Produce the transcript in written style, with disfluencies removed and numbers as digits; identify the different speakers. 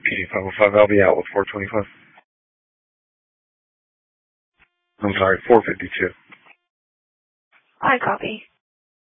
Speaker 1: PD 505, I'll be out with 425. I'm sorry, 452.
Speaker 2: I copy.